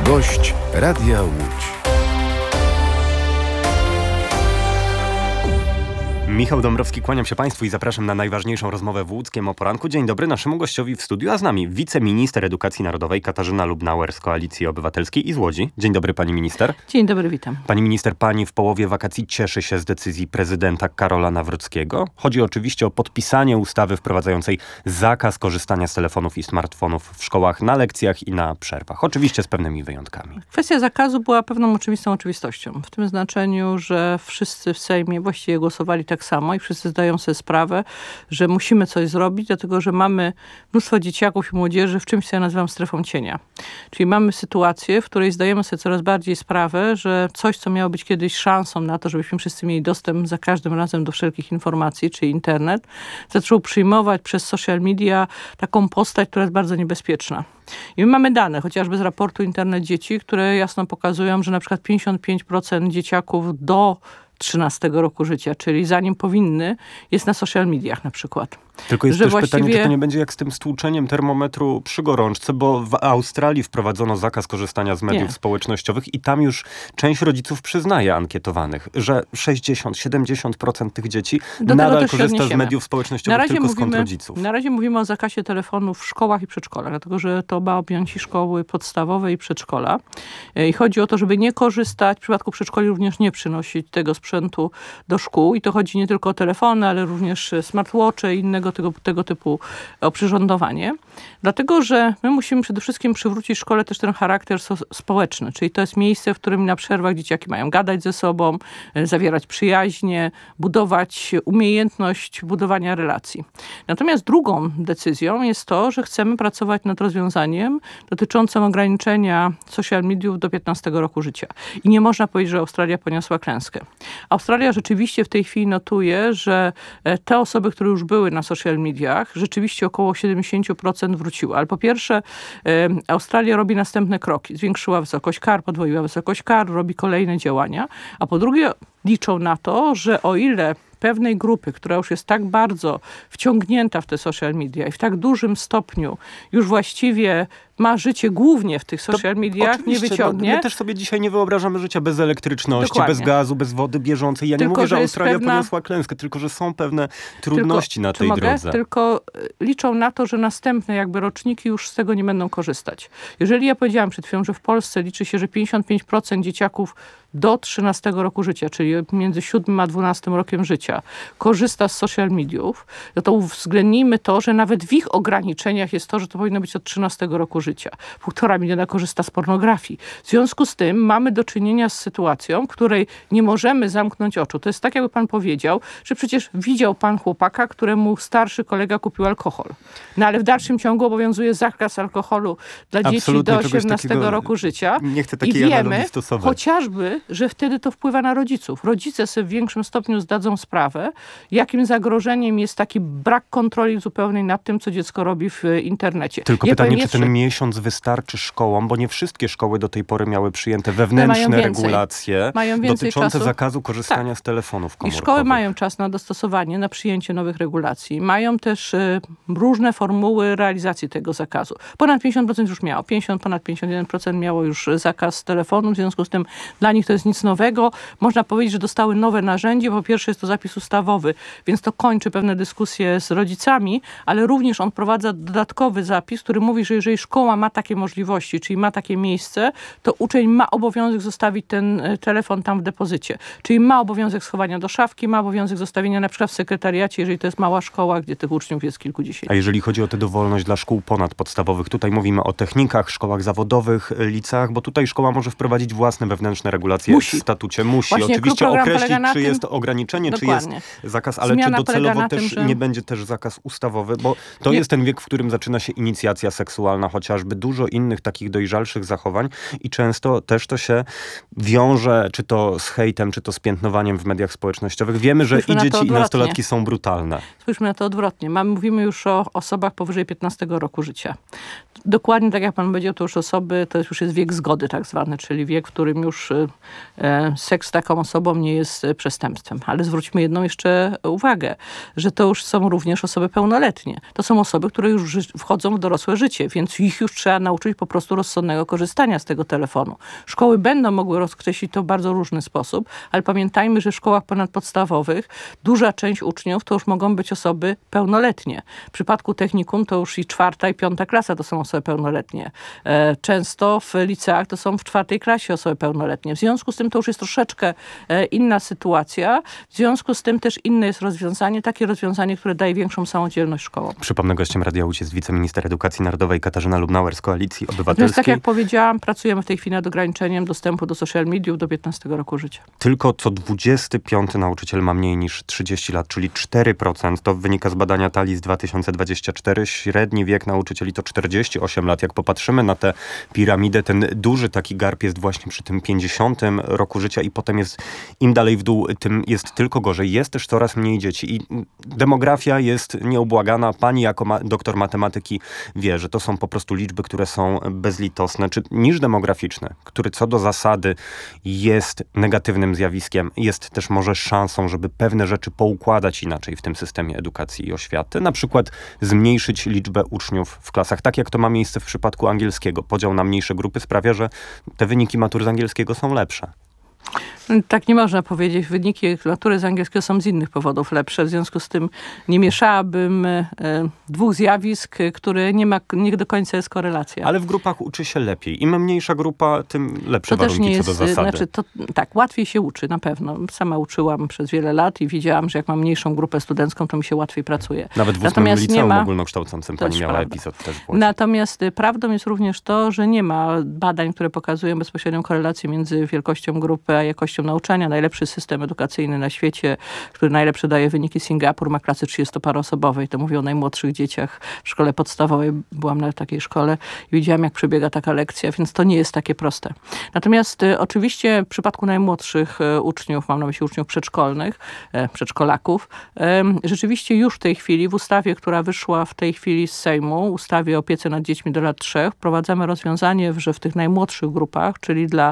Gość Radia Łódź. Michał Dąbrowski, kłaniam się Państwu i zapraszam na najważniejszą rozmowę w Łódzkiem o poranku. Dzień dobry naszemu gościowi w studiu, a z nami wiceminister edukacji narodowej Katarzyna Lubnauer z Koalicji Obywatelskiej i z Łodzi. Dzień dobry pani minister. Dzień dobry, witam. Pani minister, pani w połowie wakacji cieszy się z decyzji prezydenta Karola Nawrockiego. Chodzi oczywiście o podpisanie ustawy wprowadzającej zakaz korzystania z telefonów i smartfonów w szkołach na lekcjach i na przerwach. Oczywiście z pewnymi wyjątkami. Kwestia zakazu była pewną oczywistą oczywistością. W tym znaczeniu, że wszyscy w Sejmie właściwie głosowali tak samo i wszyscy zdają sobie sprawę, że musimy coś zrobić, dlatego że mamy mnóstwo dzieciaków i młodzieży w czymś, co ja nazywam strefą cienia. Czyli mamy sytuację, w której zdajemy sobie coraz bardziej sprawę, że coś, co miało być kiedyś szansą na to, żebyśmy wszyscy mieli dostęp za każdym razem do wszelkich informacji, czyli internet, zaczął przyjmować przez social media taką postać, która jest bardzo niebezpieczna. I my mamy dane, chociażby z raportu Internet Dzieci, które jasno pokazują, że na przykład 55% dzieciaków do 13 roku życia, czyli zanim powinny, jest na social mediach na przykład. Tylko jest też pytanie, czy to nie będzie jak z tym stłuczeniem termometru przy gorączce, bo w Australii wprowadzono zakaz korzystania z mediów społecznościowych i tam już część rodziców przyznaje ankietowanych, że 60-70% tych dzieci nadal korzysta z mediów społecznościowych tylko z kont rodziców. Na razie mówimy o zakazie telefonów w szkołach i przedszkolach, dlatego że to ma objąć i szkoły podstawowe i przedszkola. I chodzi o to, żeby nie korzystać, w przypadku przedszkoli również nie przynosić tego sprzętu do szkół. I to chodzi nie tylko o telefony, ale również smartwatche i innego tego typu oprzyrządowanie. Dlatego, że my musimy przede wszystkim przywrócić szkole też ten charakter społeczny, czyli to jest miejsce, w którym na przerwach dzieciaki mają gadać ze sobą, zawierać przyjaźnie, budować umiejętność budowania relacji. Natomiast drugą decyzją jest to, że chcemy pracować nad rozwiązaniem dotyczącym ograniczenia social mediów do 15 roku życia. I nie można powiedzieć, że Australia poniosła klęskę. Australia rzeczywiście w tej chwili notuje, że te osoby, które już były na social mediach, rzeczywiście około 70% wróciły. Ale po pierwsze, Australia robi następne kroki. Zwiększyła wysokość kar, podwoiła wysokość kar, robi kolejne działania. A po drugie, liczą na to, że o ile pewnej grupy, która już jest tak bardzo wciągnięta w te social media i w tak dużym stopniu już właściwie ma życie głównie w tych social mediach, nie wyciągnie. My też sobie dzisiaj nie wyobrażamy życia bez elektryczności, bez gazu, bez wody bieżącej. Ja nie mówię, że Australia poniosła klęskę, tylko że są pewne trudności na tej drodze. Tylko liczą na to, że następne jakby roczniki już z tego nie będą korzystać. Jeżeli ja powiedziałam przed chwilą, że w Polsce liczy się, że 55% dzieciaków do 13 roku życia, czyli między 7 a 12 rokiem życia, korzysta z social mediów, no to uwzględnijmy to, że nawet w ich ograniczeniach jest to, że to powinno być od 13 roku życia. 1,5 miliona korzysta z pornografii. W związku z tym mamy do czynienia z sytuacją, w której nie możemy zamknąć oczu. To jest tak, jakby pan powiedział, że przecież widział pan chłopaka, któremu starszy kolega kupił alkohol. No ale w dalszym ciągu obowiązuje zakaz alkoholu dla dzieci do 18 roku życia. Nie chcę takiej analogii stosować. Chociażby, że wtedy to wpływa na rodziców. Rodzice sobie w większym stopniu zdadzą sprawę, jakim zagrożeniem jest taki brak kontroli zupełnej nad tym, co dziecko robi w internecie. Tylko pytanie, czy ten miesiąc wystarczy szkołom, bo nie wszystkie szkoły do tej pory miały przyjęte wewnętrzne regulacje dotyczące zakazu korzystania z telefonów komórkowych. I szkoły mają czas na dostosowanie, na przyjęcie nowych regulacji. Mają też różne formuły realizacji tego zakazu. Ponad 50% już miało. Ponad 51% miało już zakaz telefonu. W związku z tym dla nich to jest nic nowego. Można powiedzieć, że dostały nowe narzędzie. Po pierwsze jest to zapis ustawowy, więc to kończy pewne dyskusje z rodzicami, ale również on wprowadza dodatkowy zapis, który mówi, że jeżeli szkoła ma takie możliwości, czyli ma takie miejsce, to uczeń ma obowiązek zostawić ten telefon tam w depozycie. Czyli ma obowiązek schowania do szafki, ma obowiązek zostawienia na przykład w sekretariacie, jeżeli to jest mała szkoła, gdzie tych uczniów jest kilkudziesięciu. A jeżeli chodzi o tę dowolność dla szkół ponadpodstawowych, tutaj mówimy o technikach, szkołach zawodowych, liceach, bo tutaj szkoła może wprowadzić własne wewnętrzne regulacje w statucie. Musi oczywiście określić, czy jest ograniczenie, czy jest zakaz, ale czy docelowo też nie będzie też zakaz ustawowy, bo to jest ten wiek, w którym zaczyna się inicjacja seksualna, chociażby dużo innych takich dojrzalszych zachowań i często też to się wiąże, czy to z hejtem, czy to z piętnowaniem w mediach społecznościowych. Wiemy, że i dzieci, i nastolatki są brutalne. Spójrzmy na to odwrotnie. Mówimy już o osobach powyżej 15 roku życia. Dokładnie tak jak pan powiedział, to już osoby, to już jest wiek zgody tak zwany, czyli wiek, w którym już seks z taką osobą nie jest przestępstwem. Ale zwróćmy jedną jeszcze uwagę, że to już są również osoby pełnoletnie. To są osoby, które już wchodzą w dorosłe życie, więc ich już trzeba nauczyć po prostu rozsądnego korzystania z tego telefonu. Szkoły będą mogły rozkreślić to w bardzo różny sposób, ale pamiętajmy, że w szkołach ponadpodstawowych duża część uczniów to już mogą być osoby pełnoletnie. W przypadku technikum to już i 4. i 5. klasa to są osoby pełnoletnie. Często w liceach to są w 4. klasie osoby pełnoletnie. W związku z tym to już jest troszeczkę inna sytuacja. W związku z tym też inne jest rozwiązanie, takie rozwiązanie, które daje większą samodzielność szkołom. Przypomnę, gościem Radia Łódź jest wiceminister edukacji narodowej Katarzyna Lubnauer z Koalicji Obywatelskiej. Więc tak jak powiedziałam, pracujemy w tej chwili nad ograniczeniem dostępu do social mediów do 15 roku życia. Tylko co 25 nauczyciel ma mniej niż 30 lat, czyli 4%. To wynika z badania TALIS 2024. Średni wiek nauczycieli to 48 lat. Jak popatrzymy na tę piramidę, ten duży taki garb jest właśnie przy tym 50 roku życia i potem jest im dalej w dół, tym jest tylko gorzej. Jest też coraz mniej dzieci i demografia jest nieubłagana. Pani jako doktor matematyki wie, że to są po prostu liczby, które są bezlitosne. Czy niż demograficzny, który co do zasady jest negatywnym zjawiskiem, jest też może szansą, żeby pewne rzeczy poukładać inaczej w tym systemie edukacji i oświaty. Na przykład zmniejszyć liczbę uczniów w klasach, tak jak to ma miejsce w przypadku angielskiego. Podział na mniejsze grupy sprawia, że te wyniki matur z angielskiego są lepsze. Tak nie można powiedzieć. Wyniki matury z angielskiego są z innych powodów lepsze. W związku z tym nie mieszałabym dwóch zjawisk, które nie do końca jest korelacja. Ale w grupach uczy się lepiej. Im mniejsza grupa, tym lepsze to warunki co do zasady. Znaczy tak, łatwiej się uczy, na pewno. Sama uczyłam przez wiele lat i widziałam, że jak mam mniejszą grupę studencką, to mi się łatwiej pracuje. Nawet w 8. liceum ogólnokształcącym pani miała epizod też w Łodzi. Natomiast prawdą jest również to, że nie ma badań, które pokazują bezpośrednią korelację między wielkością grupy a jakością nauczania. Najlepszy system edukacyjny na świecie, który najlepsze daje wyniki, Singapur, ma klasy 30-paroosobowej. To mówię o najmłodszych dzieciach w szkole podstawowej. Byłam na takiej szkole i widziałam, jak przebiega taka lekcja, więc to nie jest takie proste. Natomiast oczywiście w przypadku najmłodszych uczniów, mam na myśli uczniów przedszkolnych, przedszkolaków, rzeczywiście już w tej chwili w ustawie, która wyszła w tej chwili z Sejmu, ustawie o opiece nad dziećmi do lat 3, wprowadzamy rozwiązanie, że w tych najmłodszych grupach, czyli dla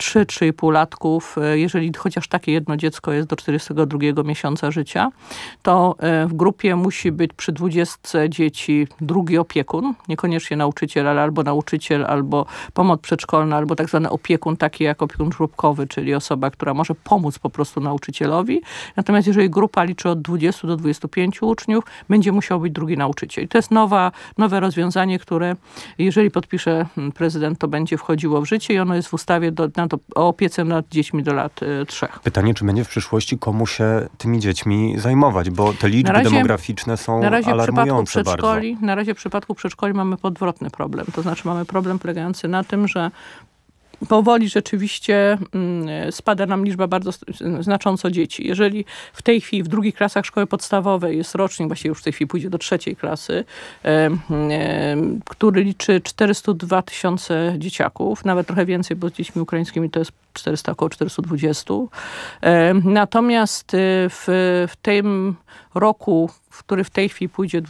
3-3,5 latków, jeżeli chociaż takie jedno dziecko jest do 42 miesiąca życia, to w grupie musi być przy 20 dzieci drugi opiekun, niekoniecznie nauczyciel, ale albo nauczyciel, albo pomoc przedszkolna, albo tak zwany opiekun, taki jak opiekun żłobkowy, czyli osoba, która może pomóc po prostu nauczycielowi. Natomiast jeżeli grupa liczy od 20 do 25 uczniów, będzie musiał być drugi nauczyciel. I to jest nowe rozwiązanie, które jeżeli podpisze prezydent, to będzie wchodziło w życie i ono jest w ustawie o opiece nad dziećmi do lat 3. Pytanie, czy będzie w przyszłości komu się tymi dziećmi zajmować, bo te liczby demograficzne są alarmujące bardzo. Na razie w przypadku przedszkoli mamy podwrotny problem. To znaczy mamy problem polegający na tym, że powoli rzeczywiście spada nam liczba bardzo znacząco dzieci. Jeżeli w tej chwili w drugich klasach szkoły podstawowej jest rocznik, właściwie już w tej chwili pójdzie do 3. klasy, który liczy 402 000 dzieciaków, nawet trochę więcej, bo z dziećmi ukraińskimi to jest około 420. Natomiast w tym roku, w który w tej chwili pójdzie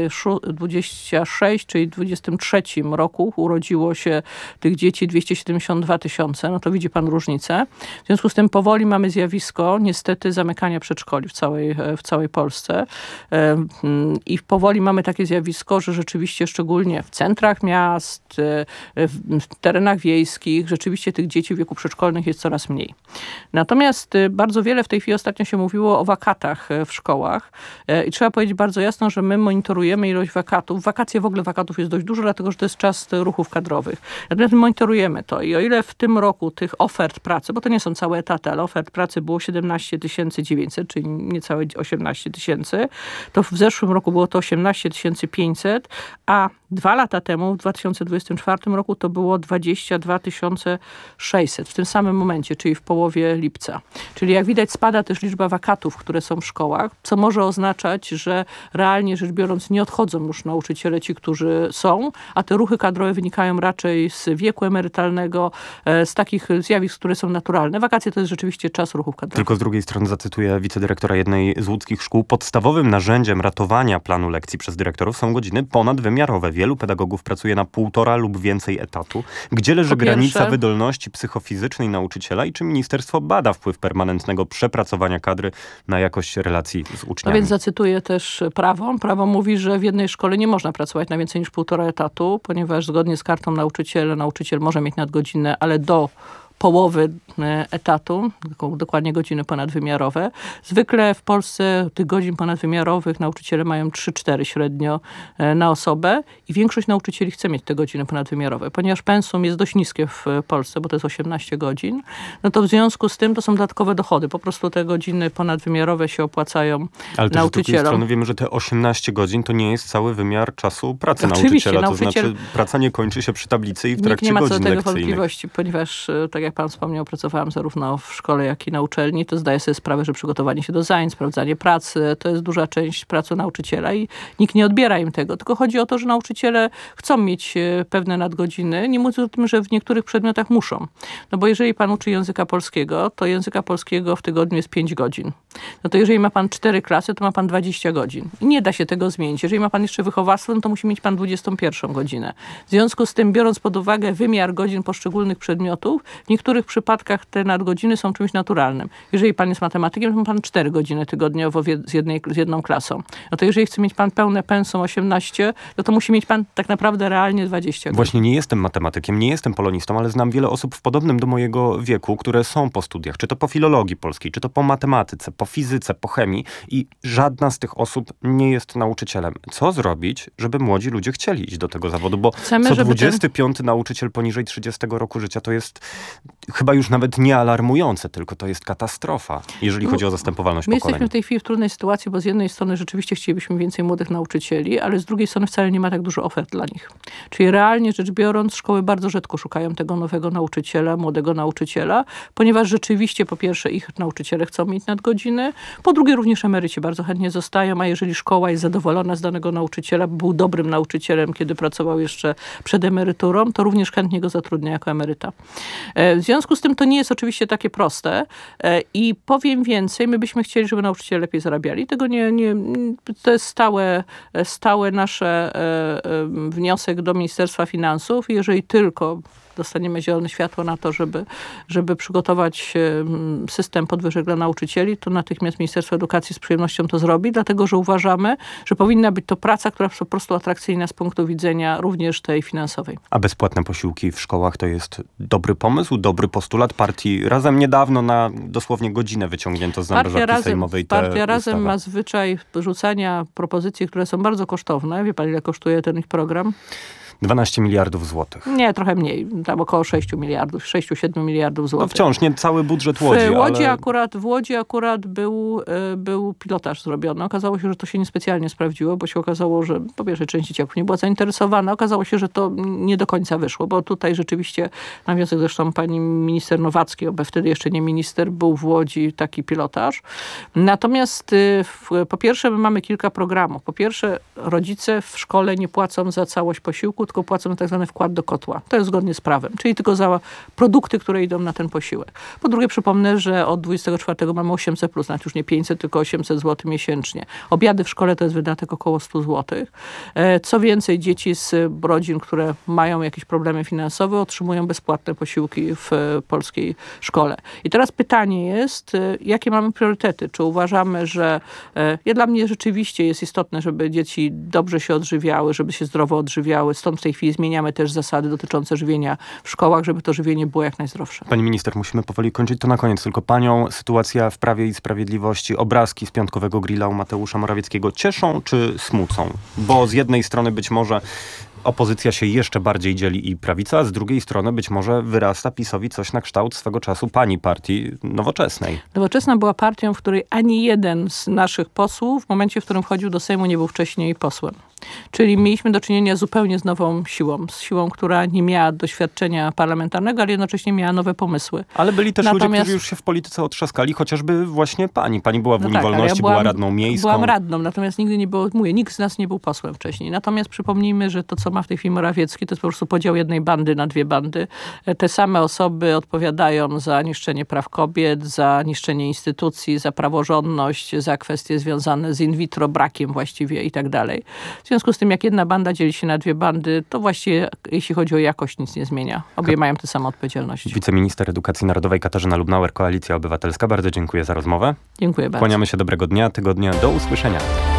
26, czyli w 23 roku urodziło się tych dzieci 272 000, no to widzi pan różnicę. W związku z tym powoli mamy zjawisko niestety zamykania przedszkoli w całej Polsce i powoli mamy takie zjawisko, że rzeczywiście szczególnie w centrach miast, w terenach wiejskich rzeczywiście tych dzieci w wieku przedszkolnych jest coraz mniej. Natomiast bardzo wiele w tej chwili ostatnio się mówiło o wakatach w szkołach i trzeba powiedzieć bardzo jasno, że my monitorujemy ilość wakatów. W ogóle wakatów jest dość dużo, dlatego że to jest czas ruchów kadrowych. Natomiast monitorujemy to i o ile w tym roku tych ofert pracy, bo to nie są całe etaty, ale ofert pracy było 17 900, czyli niecałe 18 000, to w zeszłym roku było to 18 500, a 2 lata temu, w 2024 roku, to było 22 600 w tym samym momencie, czyli w połowie lipca. Czyli jak widać spada też liczba wakatów, które są w szkołach, co może może oznaczać, że realnie rzecz biorąc nie odchodzą już nauczyciele ci, którzy są, a te ruchy kadrowe wynikają raczej z wieku emerytalnego, z takich zjawisk, które są naturalne. Wakacje to jest rzeczywiście czas ruchów kadrowych. Tylko z drugiej strony zacytuję wicedyrektora jednej z łódzkich szkół. Podstawowym narzędziem ratowania planu lekcji przez dyrektorów są godziny ponadwymiarowe. Wielu pedagogów pracuje na 1,5 lub więcej etatu. Gdzie leży granica wydolności psychofizycznej nauczyciela i czy ministerstwo bada wpływ permanentnego przepracowania kadry na jakość relacji z uczniami? No więc zacytuję też prawo. Prawo mówi, że w jednej szkole nie można pracować na więcej niż 1,5 etatu, ponieważ zgodnie z kartą nauczyciel może mieć nadgodzinę, ale do połowy etatu, dokładnie godziny ponadwymiarowe. Zwykle w Polsce tych godzin ponadwymiarowych nauczyciele mają 3-4 średnio na osobę i większość nauczycieli chce mieć te godziny ponadwymiarowe. Ponieważ pensum jest dość niskie w Polsce, bo to jest 18 godzin, no to w związku z tym to są dodatkowe dochody. Po prostu te godziny ponadwymiarowe się opłacają ale nauczycielom. Ale z drugiej strony wiemy, że te 18 godzin to nie jest cały wymiar czasu pracy nauczyciela. To znaczy praca nie kończy się przy tablicy i w trakcie godzin lekcyjnych. Nie ma co do tego wątpliwości, ponieważ tak jak pan wspomniał, pracowałam zarówno w szkole, jak i na uczelni, to zdaję sobie sprawę, że przygotowanie się do zajęć, sprawdzanie pracy, to jest duża część pracy nauczyciela i nikt nie odbiera im tego. Tylko chodzi o to, że nauczyciele chcą mieć pewne nadgodziny, nie mówiąc o tym, że w niektórych przedmiotach muszą. No bo jeżeli pan uczy języka polskiego, to języka polskiego w tygodniu jest 5 godzin. No to jeżeli ma pan 4 klasy, to ma pan 20 godzin. I nie da się tego zmienić. Jeżeli ma pan jeszcze wychowawstwo, no to musi mieć pan 21 godzinę. W związku z tym, biorąc pod uwagę wymiar godzin poszczególnych przedmiotów, w niektórych przypadkach te nadgodziny są czymś naturalnym. Jeżeli pan jest matematykiem, to ma pan 4 godziny tygodniowo z jedną klasą. No to jeżeli chce mieć pan pełne pensum 18, no to musi mieć pan tak naprawdę realnie 20 godzin. Właśnie nie jestem matematykiem, nie jestem polonistą, ale znam wiele osób w podobnym do mojego wieku, które są po studiach, czy to po filologii polskiej, czy to po matematyce, po fizyce, po chemii i żadna z tych osób nie jest nauczycielem. Co zrobić, żeby młodzi ludzie chcieli iść do tego zawodu? Bo co 25 nauczyciel poniżej 30 roku życia to jest chyba już nawet nie alarmujące, tylko to jest katastrofa, jeżeli chodzi o zastępowalność pokoleń. My jesteśmy w tej chwili w trudnej sytuacji, bo z jednej strony rzeczywiście chcielibyśmy więcej młodych nauczycieli, ale z drugiej strony wcale nie ma tak dużo ofert dla nich. Czyli realnie rzecz biorąc, szkoły bardzo rzadko szukają tego nowego nauczyciela, młodego nauczyciela, ponieważ rzeczywiście po pierwsze ich nauczyciele chcą mieć nadgodziny, po drugie również emeryci bardzo chętnie zostają, a jeżeli szkoła jest zadowolona z danego nauczyciela, był dobrym nauczycielem, kiedy pracował jeszcze przed emeryturą, to również chętnie go zatrudnia jako emeryta. W związku z tym to nie jest oczywiście takie proste i powiem więcej, my byśmy chcieli, żeby nauczyciele lepiej zarabiali. Tego to jest stałe nasze wniosek do Ministerstwa Finansów. Jeżeli tylko dostaniemy zielone światło na to, żeby przygotować system podwyżek dla nauczycieli, to natychmiast Ministerstwo Edukacji z przyjemnością to zrobi, dlatego że uważamy, że powinna być to praca, która jest po prostu atrakcyjna z punktu widzenia również tej finansowej. A bezpłatne posiłki w szkołach to jest dobry pomysł, dobry postulat partii Razem? Niedawno na dosłownie godzinę wyciągnięto z zamrażarki sejmowej tę Partia Razem ustawę. ma zwyczaj rzucania propozycji, które są bardzo kosztowne. Wie pan, ile kosztuje ten ich program? 12 miliardów złotych. Nie, trochę mniej. Tam około 6-7 miliardów złotych. No wciąż nie cały budżet Łodzi. W Łodzi akurat był pilotaż zrobiony. Okazało się, że to się niespecjalnie sprawdziło, bo się okazało, że po pierwsze część dzieciaków nie była zainteresowana. Okazało się, że to nie do końca wyszło, bo tutaj rzeczywiście na wniosek zresztą pani minister Nowackiej, bo wtedy jeszcze nie minister, był w Łodzi taki pilotaż. Natomiast po pierwsze my mamy kilka programów. Po pierwsze rodzice w szkole nie płacą za całość posiłku, tylko płacą tak zwany wkład do kotła. To jest zgodnie z prawem, czyli tylko za produkty, które idą na ten posiłek. Po drugie przypomnę, że od 24 mamy 800+, nawet już nie 500, tylko 800 zł miesięcznie. Obiady w szkole to jest wydatek około 100 zł. Co więcej, dzieci z rodzin, które mają jakieś problemy finansowe, otrzymują bezpłatne posiłki w polskiej szkole. I teraz pytanie jest, jakie mamy priorytety? Czy uważamy, że dla mnie rzeczywiście jest istotne, żeby dzieci dobrze się odżywiały, żeby się zdrowo odżywiały. Stąd w tej chwili zmieniamy też zasady dotyczące żywienia w szkołach, żeby to żywienie było jak najzdrowsze. Pani minister, musimy powoli kończyć. To na koniec tylko panią sytuacja w Prawie i Sprawiedliwości, obrazki z piątkowego grilla u Mateusza Morawieckiego cieszą czy smucą? Bo z jednej strony być może opozycja się jeszcze bardziej dzieli i prawica, a z drugiej strony być może wyrasta PiS-owi coś na kształt swego czasu pani partii Nowoczesnej. Nowoczesna była partią, w której ani jeden z naszych posłów w momencie, w którym wchodził do Sejmu, nie był wcześniej posłem. Czyli mieliśmy do czynienia zupełnie z nową siłą. Z siłą, która nie miała doświadczenia parlamentarnego, ale jednocześnie miała nowe pomysły. Ale byli też ludzie, którzy już się w polityce otrzaskali, chociażby właśnie pani. Pani była w Unii Wolności, była radną miejską. Byłam radną, natomiast nigdy nie było, nikt z nas nie był posłem wcześniej. Natomiast przypomnijmy, że to, co ma w tej chwili Morawiecki, to jest po prostu podział jednej bandy na dwie bandy. Te same osoby odpowiadają za niszczenie praw kobiet, za niszczenie instytucji, za praworządność, za kwestie związane z in vitro brakiem właściwie i tak dalej. W związku z tym, jak jedna banda dzieli się na dwie bandy, to właściwie, jeśli chodzi o jakość, nic nie zmienia. Obie mają tę samą odpowiedzialność. Wiceminister Edukacji Narodowej Katarzyna Lubnauer, Koalicja Obywatelska. Bardzo dziękuję za rozmowę. Dziękuję bardzo. Kłaniamy się, dobrego dnia, tygodnia. Do usłyszenia.